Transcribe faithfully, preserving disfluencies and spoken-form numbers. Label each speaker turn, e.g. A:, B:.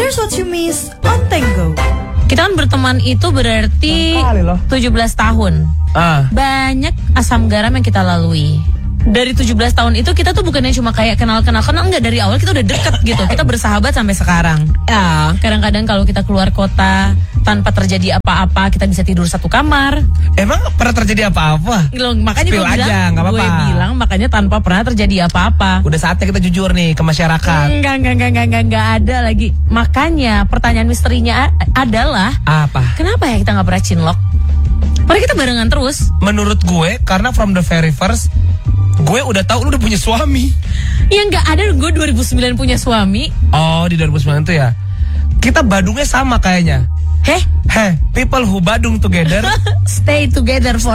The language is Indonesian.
A: Here's what you miss on Tango.
B: Kita kan berteman itu berarti tujuh belas tahun.
C: Ah.
B: Banyak asam garam yang kita lalui. Dari tujuh belas tahun itu kita tuh bukannya cuma kayak kenal-kenal, kenal enggak, dari awal kita udah deket gitu. Kita bersahabat sampai sekarang.
C: Ya.
B: Kadang-kadang kalau kita keluar kota tanpa terjadi apa-apa, kita bisa tidur satu kamar.
C: Emang pernah terjadi apa-apa?
B: Loh, makanya gue
C: Spill
B: bilang,
C: aja, nggak apa-apa.
B: gue bilang makanya tanpa pernah terjadi apa-apa.
C: Udah saatnya kita jujur nih ke masyarakat.
B: Enggak, enggak, enggak, enggak, enggak, enggak ada lagi. Makanya pertanyaan misterinya a- adalah
C: Apa?
B: kenapa ya kita nggak pernah cinlok? Padahal kita barengan terus.
C: Menurut gue, karena from the very first, gue udah tahu lu udah punya suami.
B: Ya nggak ada, gue dua ribu sembilan punya suami.
C: Oh, di dua ribu sembilan itu ya. Kita Badungnya sama kayaknya.
B: Heh,
C: Heh, people who Badung together
B: stay together for